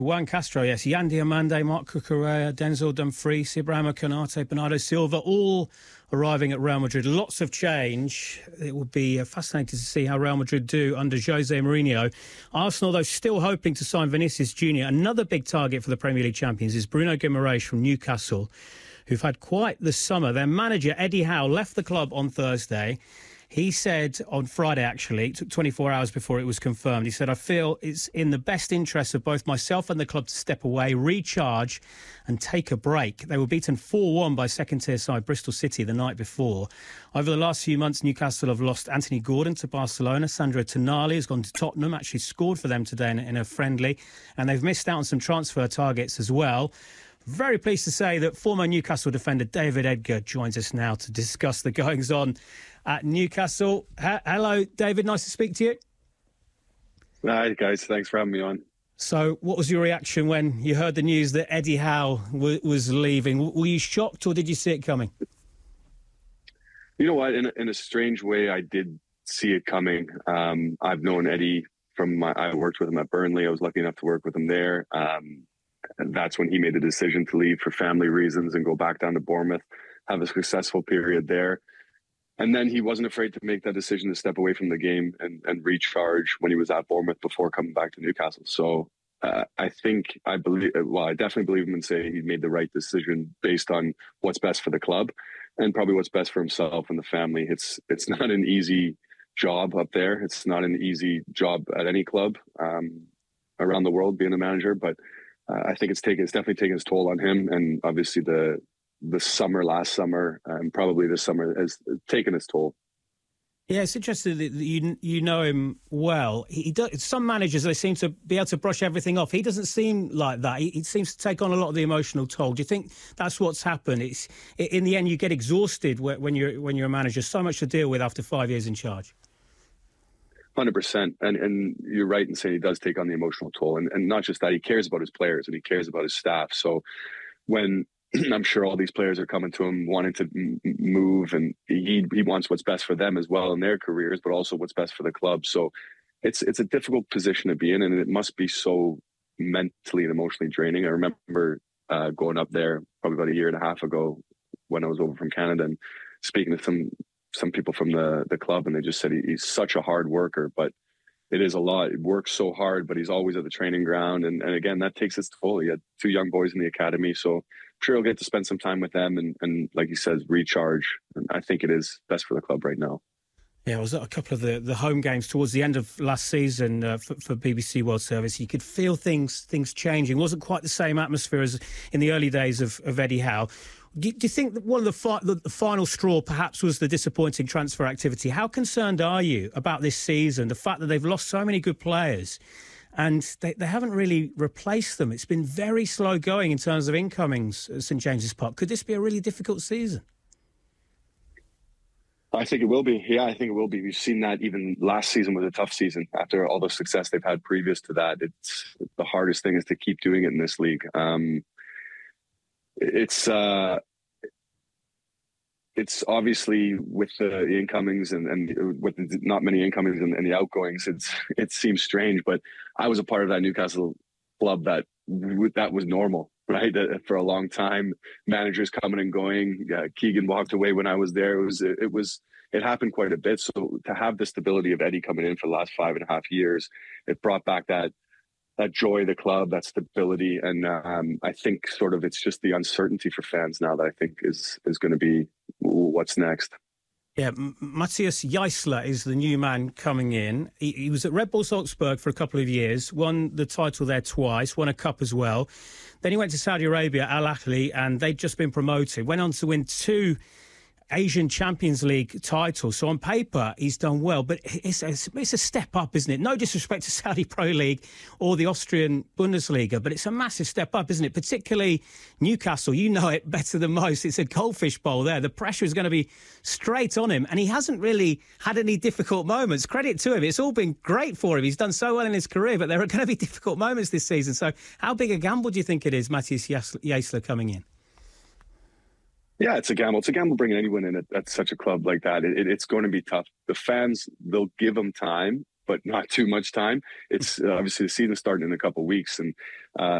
Juan Castro, yes. Yan Diomande, Marc Cucurella, Denzel Dumfries, Ibrahima Konate, Bernardo Silva, all arriving at Real Madrid. Lots of change. It will be fascinating to see how Real Madrid do under Jose Mourinho. Arsenal, though, still hoping to sign Vinicius Junior. Another big target for the Premier League champions is Bruno Guimaraes from Newcastle, who've had quite the summer. Their manager, Eddie Howe, left the club on Thursday. He said on Friday, actually, it took 24 hours before it was confirmed. He said, I feel it's in the best interest of both myself and the club to step away, recharge and take a break. They were beaten 4-1 by second-tier side Bristol City the night before. Over the last few months, Newcastle have lost Anthony Gordon to Barcelona. Sandro Tonali has gone to Tottenham, actually scored for them today in a friendly. And they've missed out on some transfer targets as well. Very pleased to say that former Newcastle defender David Edgar joins us now to discuss the goings-on at Newcastle. Hello, David. Nice to speak to you. Hi, guys. Thanks for having me on. So what was your reaction when you heard the news that Eddie Howe was leaving? Were you shocked or did you see it coming? You know what? In a strange way, I did see it coming. I've known Eddie I worked with him at Burnley. I was lucky enough to work with him there. And that's when he made the decision to leave for family reasons and go back down to Bournemouth, have a successful period there. And then he wasn't afraid to make that decision to step away from the game and recharge when he was at Bournemouth before coming back to Newcastle. So I definitely believe him and say he made the right decision based on what's best for the club and probably what's best for himself and the family. It's not an easy job up there. It's not an easy job at any club around the world being a manager, but I think it's definitely taken its toll on him, and obviously the last summer, and probably this summer has taken its toll. Yeah, it's interesting that you know him well. He does, some managers, they seem to be able to brush everything off. He doesn't seem like that. He seems to take on a lot of the emotional toll. Do you think that's what's happened? It's in the end you get exhausted when you're a manager. So much to deal with after 5 years in charge. 100%. And you're right in saying he does take on the emotional toll. And not just that, he cares about his players and he cares about his staff. So when I'm sure all these players are coming to him wanting to move, and he wants what's best for them as well in their careers, but also what's best for the club. So it's a difficult position to be in, and it must be so mentally and emotionally draining. I remember going up there probably about a year and a half ago when I was over from Canada and speaking to some people from the club, and they just said he's such a hard worker, but it is a lot. He works so hard, but he's always at the training ground. And again, that takes its toll. He had 2 young boys in the academy, so I'm sure he'll get to spend some time with them and like he says, recharge. And I think it is best for the club right now. Yeah, I was at a couple of the home games towards the end of last season for BBC World Service. You could feel things changing. It wasn't quite the same atmosphere as in the early days of Eddie Howe. Do you think that one of the final straw perhaps was the disappointing transfer activity? How concerned are you about this season, the fact that they've lost so many good players and they haven't really replaced them? It's been very slow going in terms of incomings at St James's Park. Could this be a really difficult season? I think it will be. Yeah, I think it will be. We've seen that even last season was a tough season. After all the success they've had previous to that, it's the hardest thing is to keep doing it in this league. It's obviously with the incomings and with not many incomings and the outgoings, it seems strange. But I was a part of that Newcastle club that was normal, right? For a long time, managers coming and going. Keegan walked away when I was there. It happened quite a bit. So to have the stability of Eddie coming in for the last 5.5 years, it brought back that joy of the club, that stability. And I think sort of it's just the uncertainty for fans now that I think is going to be what's next. Yeah, Matthias Jaissler is the new man coming in. He was at Red Bull Salzburg for a couple of years, won the title there twice, won a cup as well. Then he went to Saudi Arabia, Al Ahly, and they'd just been promoted. Went on to win 2 Asian Champions League title. So on paper, he's done well, but it's a step up, isn't it? No disrespect to Saudi Pro League or the Austrian Bundesliga, but it's a massive step up, isn't it? Particularly Newcastle, you know it better than most. It's a goldfish bowl there. The pressure is going to be straight on him, and he hasn't really had any difficult moments. Credit to him. It's all been great for him. He's done so well in his career, but there are going to be difficult moments this season. So how big a gamble do you think it is, Matthias Jaissler coming in? Yeah, it's a gamble. It's a gamble bringing anyone in at such a club like that. It's going to be tough. The fans, they'll give him time, but not too much time. It's obviously the season's starting in a couple of weeks, and